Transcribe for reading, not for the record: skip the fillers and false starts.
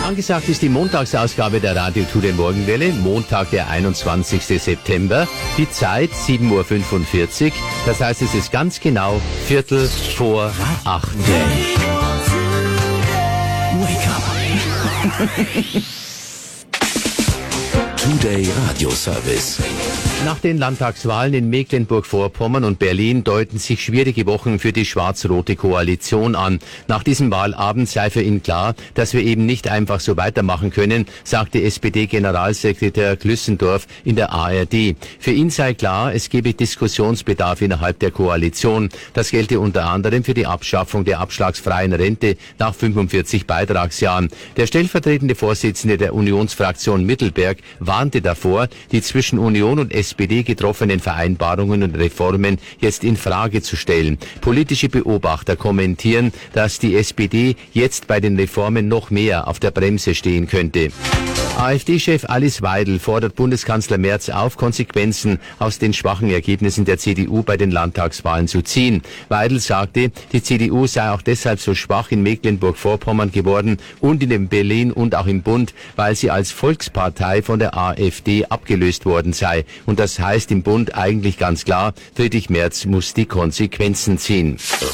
Angesagt ist die Montagsausgabe der Radio Tour Morgenwelle, Montag, der 21. September. Die Zeit 7.45 Uhr, das heißt, es ist ganz genau 7:45. Wake up. Today Radio Service. Nach den Landtagswahlen in Mecklenburg-Vorpommern und Berlin deuten sich schwierige Wochen für die schwarz-rote Koalition an. Nach diesem Wahlabend sei für ihn klar, dass wir eben nicht einfach so weitermachen können, sagte SPD-Generalsekretär Glüssendorf in der ARD. Für ihn sei klar, es gebe Diskussionsbedarf innerhalb der Koalition. Das gelte unter anderem für die Abschaffung der abschlagsfreien Rente nach 45 Beitragsjahren. Der stellvertretende Vorsitzende der Unionsfraktion Mittelberg warnte davor, die zwischen Union und SPD getroffenen Vereinbarungen und Reformen jetzt in Frage zu stellen. Politische Beobachter kommentieren, dass die SPD jetzt bei den Reformen noch mehr auf der Bremse stehen könnte. AfD-Chef Alice Weidel fordert Bundeskanzler Merz auf, Konsequenzen aus den schwachen Ergebnissen der CDU bei den Landtagswahlen zu ziehen. Weidel sagte, die CDU sei auch deshalb so schwach in Mecklenburg-Vorpommern geworden und in Berlin und auch im Bund, weil sie als Volkspartei von der AfD abgelöst worden sei. Und das heißt im Bund eigentlich ganz klar, Friedrich Merz muss die Konsequenzen ziehen.